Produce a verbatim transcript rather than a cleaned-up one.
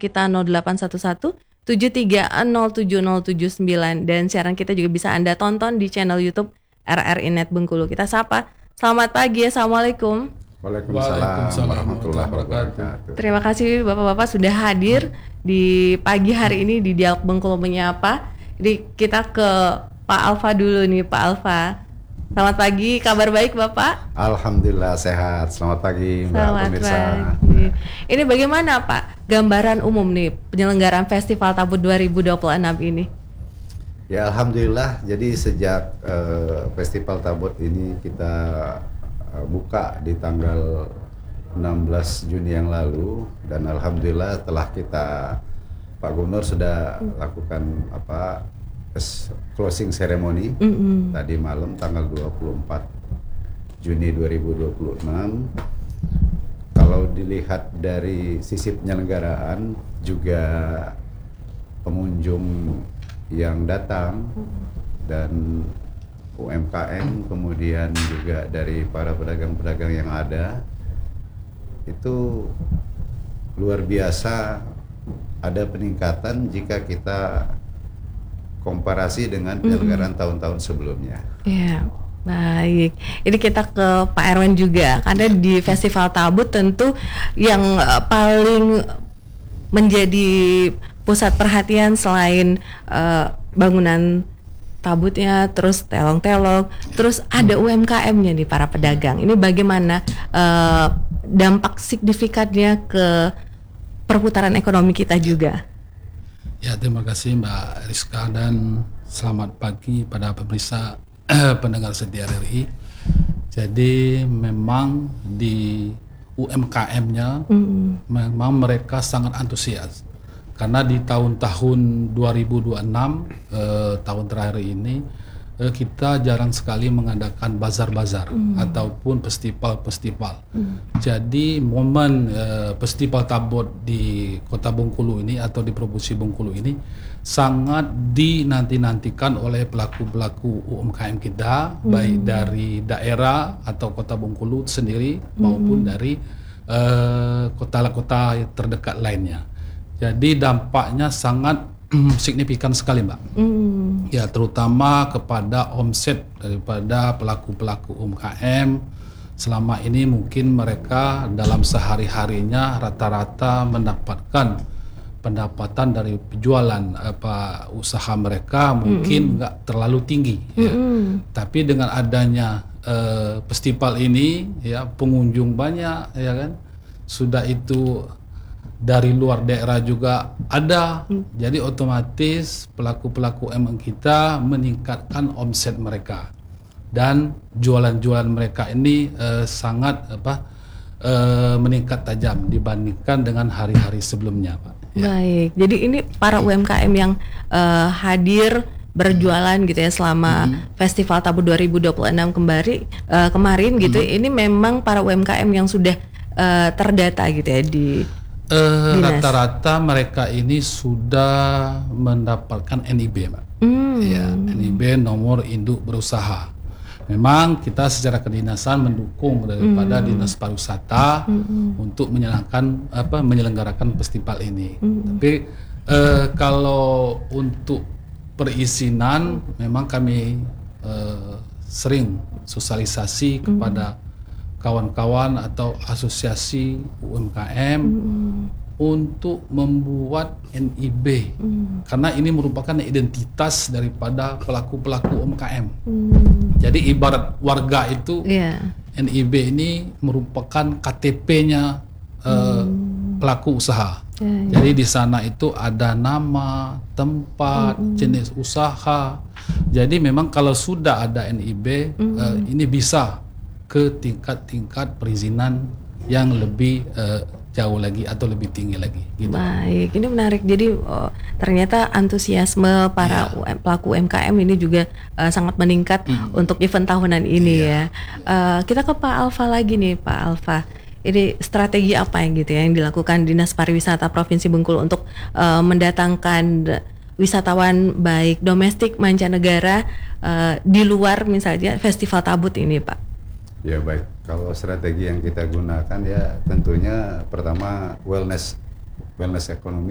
kita nol delapan satu satu tujuh tiga nol tujuh nol tujuh sembilan dan siaran kita juga bisa Anda tonton di channel YouTube R R I Net Bengkulu. Kita sapa. Selamat pagi. Assalamualaikum. Waalaikumsalam warahmatullahi wabarakatuh. Terima kasih Bapak-bapak sudah hadir di pagi hari ini di Dialog Bengkulu Menyapa. Jadi kita ke Pak Alfa dulu nih, Pak Alfa. Selamat pagi, kabar baik Bapak? Alhamdulillah sehat. Selamat pagi Mbak Selamat pemirsa. Pagi. Ini bagaimana Pak gambaran umum nih penyelenggaraan Festival Tabut dua ribu dua puluh enam ini? Ya Alhamdulillah. Jadi sejak uh, Festival Tabut ini kita uh, buka di tanggal enam belas Juni yang lalu dan Alhamdulillah telah kita Pak Gubernur sudah hmm. lakukan apa closing ceremony mm-hmm. tadi malam tanggal dua puluh empat Juni dua ribu dua puluh enam. Kalau dilihat dari sisi penyelenggaraan juga pengunjung yang datang dan U M K M kemudian juga dari para pedagang-pedagang yang ada itu luar biasa, ada peningkatan jika kita komparasi dengan penyelenggaraan mm-hmm. tahun-tahun sebelumnya. Iya, baik. Ini kita ke Pak Erwan juga, karena di Festival Tabut tentu yang uh, paling menjadi pusat perhatian selain uh, bangunan tabutnya, terus telong-telong, terus ada U M K M-nya nih para pedagang. Ini bagaimana uh, dampak signifikannya ke perputaran ekonomi kita juga? Ya, terima kasih Mbak Rizka dan selamat pagi pada pemirsa pendengar setia R R I. Jadi memang di U M K M-nya mm. memang mereka sangat antusias karena di tahun-tahun dua ribu dua puluh enam eh, tahun terakhir ini eh, kita jarang sekali mengadakan bazar-bazar mm. ataupun festival-festival. Mm. Jadi momen eh, festival Tabut di Kota Bengkulu ini atau di Provinsi Bengkulu ini sangat dinanti-nantikan oleh pelaku-pelaku U M K M kita, mm. baik dari daerah atau Kota Bengkulu sendiri mm. maupun dari eh, kota-kota terdekat lainnya. Jadi dampaknya sangat signifikan sekali Mbak. Mm. Ya, terutama kepada omset daripada pelaku-pelaku U M K M. Selama ini mungkin mereka dalam sehari-harinya rata-rata mendapatkan pendapatan dari penjualan apa usaha mereka mungkin nggak mm-hmm. terlalu tinggi. Ya. Mm-hmm. Tapi dengan adanya uh, festival ini, ya pengunjung banyak, ya kan. Sudah itu dari luar daerah juga ada, hmm. jadi otomatis pelaku-pelaku M N kita meningkatkan omset mereka dan jualan-jualan mereka ini eh, sangat apa eh, meningkat tajam dibandingkan dengan hari-hari sebelumnya, Pak. Ya. Baik, jadi ini para U M K M yang eh, hadir berjualan gitu ya selama hmm. Festival Tabut dua ribu dua puluh enam kembali eh, kemarin gitu, hmm. ini memang para U M K M yang sudah eh, terdata gitu ya di Uh, rata-rata mereka ini sudah mendapatkan N I B, Mbak. Mm. Ya, N I B nomor induk berusaha. Memang kita secara kedinasan mendukung daripada mm. dinas pariwisata mm. untuk menyelenggarakan apa menyelenggarakan festival ini. Mm. Tapi uh, kalau untuk perizinan memang kami uh, sering sosialisasi mm. kepada kawan-kawan atau asosiasi U M K M mm. untuk membuat N I B mm. karena ini merupakan identitas daripada pelaku-pelaku U M K M. Mm. Jadi ibarat warga itu yeah. N I B ini merupakan K T P-nya uh, mm. pelaku usaha. Yeah, yeah. Jadi di sana itu ada nama, tempat, mm. jenis usaha. Jadi memang kalau sudah ada N I B mm. uh, ini bisa ke tingkat-tingkat perizinan yang lebih uh, jauh lagi atau lebih tinggi lagi. Gitu. Baik, ini menarik. Jadi oh, ternyata antusiasme para yeah. pelaku U M K M ini juga uh, sangat meningkat mm. untuk event tahunan ini yeah. ya. Uh, kita ke Pak Alfa lagi nih, Pak Alfa. Ini strategi apa yang gitu ya yang dilakukan Dinas Pariwisata Provinsi Bengkulu untuk uh, mendatangkan wisatawan baik domestik mancanegara uh, di luar misalnya Festival Tabut ini, Pak? Ya baik, kalau strategi yang kita gunakan ya tentunya pertama wellness wellness ekonomi